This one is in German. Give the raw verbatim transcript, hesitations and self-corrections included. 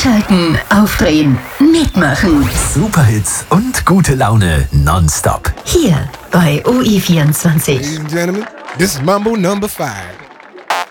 Einschalten, aufdrehen, mitmachen. Superhits und gute Laune nonstop. Hier bei O I vierundzwanzig. Ladies and gentlemen, this is Mambo number five.